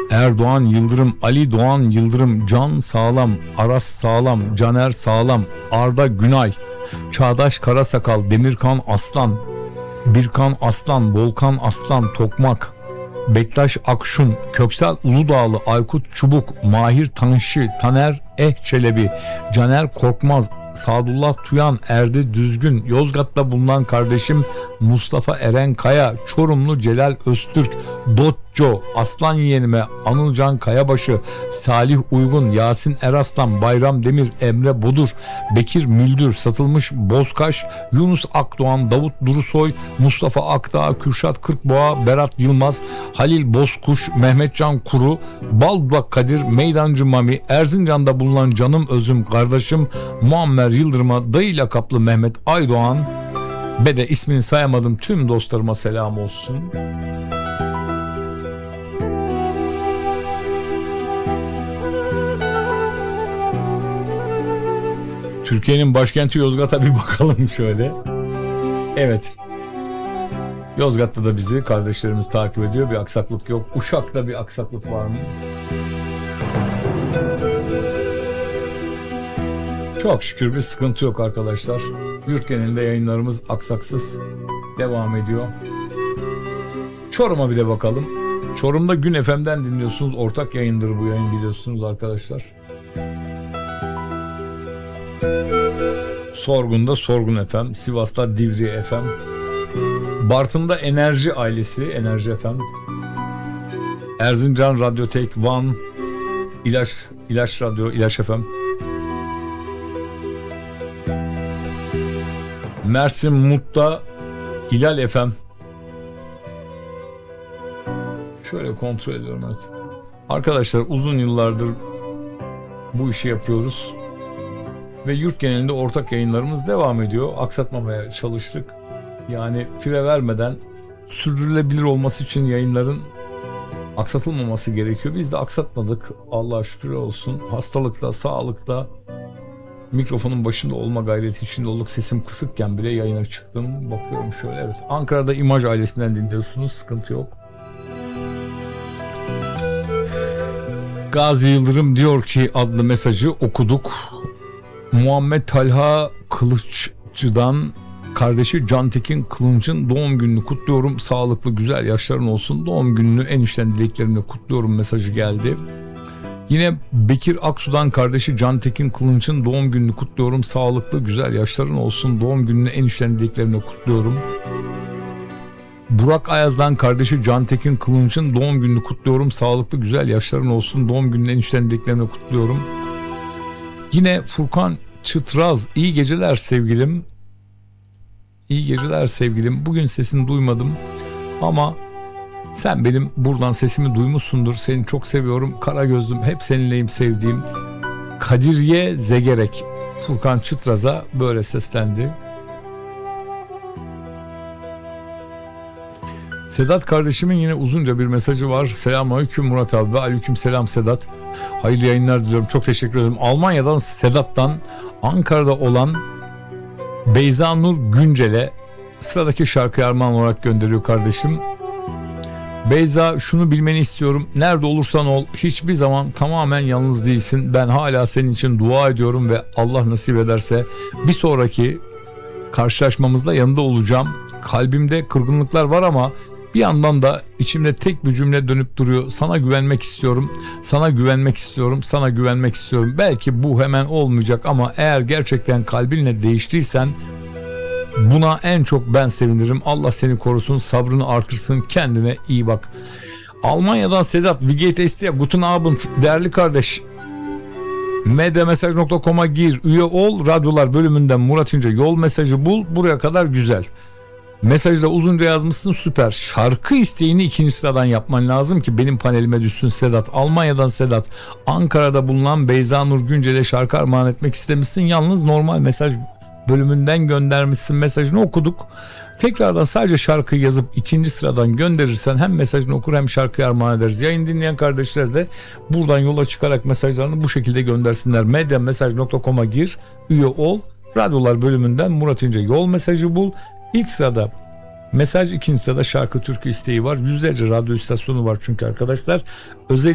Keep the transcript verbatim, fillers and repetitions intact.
Erdoğan Yıldırım, Ali Doğan Yıldırım, Can Sağlam, Aras Sağlam, Caner Sağlam, Arda Günay, Çağdaş Karasakal, Demirkan Aslan, Birkan Aslan, Volkan Aslan, Tokmak, Bektaş Akşun, Köksal Uludağlı, Aykut Çubuk, Mahir Tanşı, Taner Eh Çelebi, Caner Korkmaz, Sadullah Tuyan, Erdi Düzgün, Yozgat'ta bulunan kardeşim Mustafa Eren Kaya, Çorumlu Celal Öztürk, Dotço, Aslan Yeğenime, Anılcan Kayabaşı, Salih Uygun, Yasin Eraslan, Bayram Demir, Emre Bodur, Bekir Müldür, Satılmış Bozkaş, Yunus Akdoğan, Davut Durusoy, Mustafa Akdağ, Kürşat Kırkboğa, Berat Yılmaz, Halil Bozkuş, Mehmetcan Kuru, Balduak Kadir, Meydancı Mami, Erzincan'da bulunan canım özüm kardeşim Muammer Yıldırım'a, dayı lakaplı Mehmet Aydoğan ve de ismini sayamadım tüm dostlarıma selam olsun. Türkiye'nin başkenti Yozgat'a bir bakalım şöyle. Evet. Yozgat'ta da bizi kardeşlerimiz takip ediyor. Bir aksaklık yok. Uşak'ta bir aksaklık var mı? Çok şükür bir sıkıntı yok arkadaşlar. Yurt genelinde yayınlarımız aksaksız devam ediyor. Çorum'a bir de bakalım. Çorum'da Gün F M'den dinliyorsunuz. Ortak yayındır bu yayın, biliyorsunuz arkadaşlar. Sorgun'da Sorgun F M, Sivas'ta Divri F M, Bartın'da Enerji Ailesi, Enerji F M, Erzincan Radyotek, Van, İlaç, İlaç Radyo, İlaç F M, Mersin Mut'ta Hilal F M. Şöyle kontrol ediyorum evet. Arkadaşlar uzun yıllardır bu işi yapıyoruz. Ve yurt genelinde ortak yayınlarımız devam ediyor. Aksatmamaya çalıştık. Yani fire vermeden sürdürülebilir olması için yayınların aksatılmaması gerekiyor. Biz de aksatmadık. Allah'a şükür olsun. Hastalıkta, sağlıkta mikrofonun başında olma gayreti içinde olduk. Sesim kısıkken bile yayına çıktım. Bakıyorum şöyle evet. Ankara'da İmaj ailesinden dinliyorsunuz. Sıkıntı yok. Gazi Yıldırım diyor ki adlı mesajı okuduk. Muhammed Talha Kılıççı'dan kardeşi Cantekin Kılınç'ın doğum gününü kutluyorum. Sağlıklı güzel yaşların olsun. Doğum gününü en içten dileklerimle kutluyorum mesajı geldi. Yine Bekir Aksu'dan kardeşi Cantekin Kılınç'ın doğum gününü kutluyorum. Sağlıklı güzel yaşların olsun. Doğum gününü en içten dileklerimle kutluyorum. Burak Ayaz'dan kardeşi Cantekin Kılınç'ın doğum gününü kutluyorum. Sağlıklı güzel yaşların olsun. Doğum gününü en içten dileklerimle kutluyorum. Yine Furkan Çıtraz, iyi geceler sevgilim. İyi geceler sevgilim. Bugün sesini duymadım ama sen benim buradan sesimi duymuşsundur. Seni çok seviyorum. Kara gözlüm, hep seninleyim sevdiğim. Kadiriye Zegerek Furkan Çıtraz'a böyle seslendi. Sedat kardeşimin yine uzunca bir mesajı var. Selamünaleyküm Murat abi ve aleyküm selam Sedat. Hayırlı yayınlar diliyorum. Çok teşekkür ederim. Almanya'dan Sedat'tan Ankara'da olan Beyza Nur Güncel'e sıradaki şarkıyı armağan olarak gönderiyor kardeşim. Beyza, şunu bilmeni istiyorum. Nerede olursan ol hiçbir zaman tamamen yalnız değilsin. Ben hala senin için dua ediyorum ve Allah nasip ederse bir sonraki karşılaşmamızda yanında olacağım. Kalbimde kırgınlıklar var ama bir yandan da içimde tek bir cümle dönüp duruyor. Sana güvenmek istiyorum. Sana güvenmek istiyorum. Sana güvenmek istiyorum. Belki bu hemen olmayacak ama eğer gerçekten kalbinle değiştiysen buna en çok ben sevinirim. Allah seni korusun, sabrını artırsın. Kendine iyi bak. Almanya'dan Sedat, Wie geht es dir? Guten Abend değerli kardeş. medyamesaj nokta com'a gir, üye ol, radyolar bölümünden Murat İnce yol mesajı bul. Buraya kadar güzel. Mesajı da uzunca yazmışsın, süper. Şarkı isteğini ikinci sıradan yapman lazım ki benim panelime düşsün Sedat. Almanya'dan Sedat, Ankara'da bulunan Beyza Nur Güncel'e şarkı armağan etmek istemişsin. Yalnız normal mesaj bölümünden göndermişsin, mesajını okuduk. Tekrardan sadece şarkıyı yazıp ikinci sıradan gönderirsen hem mesajını okur hem şarkıyı armağan ederiz. Yayın dinleyen kardeşler de buradan yola çıkarak mesajlarını bu şekilde göndersinler. medyamesaj nokta com'a gir, üye ol, radyolar bölümünden Murat İnce yol mesajı bul. İlk sırada mesaj, ikinci sırada şarkı türkü isteği var. Yüzlerce radyo istasyonu var çünkü arkadaşlar. Özel